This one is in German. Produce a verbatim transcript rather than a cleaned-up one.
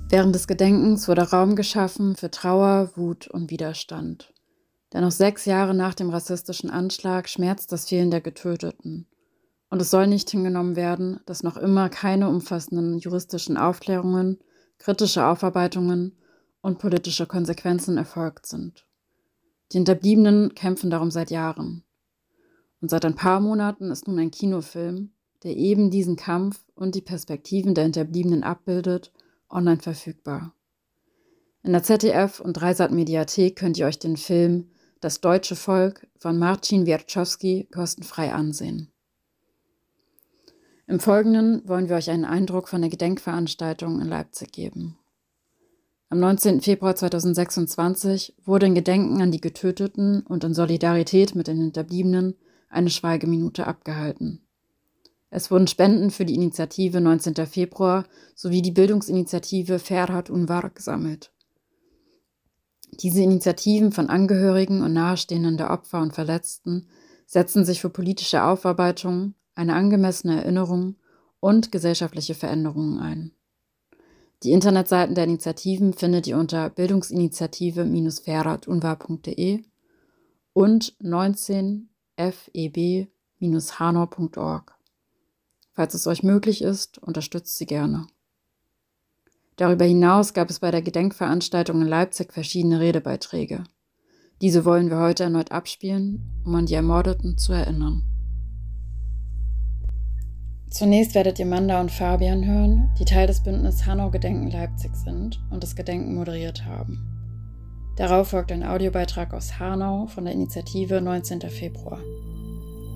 Während des Gedenkens wurde Raum geschaffen für Trauer, Wut und Widerstand. Denn noch sechs Jahre nach dem rassistischen Anschlag schmerzt das Fehlen der Getöteten. Und es soll nicht hingenommen werden, dass noch immer keine umfassenden juristischen Aufklärungen, kritische Aufarbeitungen und politische Konsequenzen erfolgt sind. Die Hinterbliebenen kämpfen darum seit Jahren. Und seit ein paar Monaten ist nun ein Kinofilm, der eben diesen Kampf und die Perspektiven der Hinterbliebenen abbildet, online verfügbar. In der Z D F- und Dreisat-Mediathek könnt ihr euch den Film Das deutsche Volk von Marcin Wierczowski kostenfrei ansehen. Im Folgenden wollen wir euch einen Eindruck von der Gedenkveranstaltung in Leipzig geben. Am neunzehnten Februar zweitausendsechsundzwanzig wurde in Gedenken an die Getöteten und in Solidarität mit den Hinterbliebenen eine Schweigeminute abgehalten. Es wurden Spenden für die Initiative neunzehnten Februar sowie die Bildungsinitiative Ferhat Unvar gesammelt. Diese Initiativen von Angehörigen und Nahestehenden der Opfer und Verletzten setzen sich für politische Aufarbeitung, eine angemessene Erinnerung und gesellschaftliche Veränderungen ein. Die Internetseiten der Initiativen findet ihr unter bildungsinitiative Bindestrich ferhat unvar punkt de und neunzehn f e b Bindestrich hanau punkt org. Falls es euch möglich ist, unterstützt sie gerne. Darüber hinaus gab es bei der Gedenkveranstaltung in Leipzig verschiedene Redebeiträge. Diese wollen wir heute erneut abspielen, um an die Ermordeten zu erinnern. Zunächst werdet ihr Manda und Fabian hören, die Teil des Bündnisses Hanau Gedenken Leipzig sind und das Gedenken moderiert haben. Darauf folgt ein Audiobeitrag aus Hanau von der Initiative neunzehnten Februar.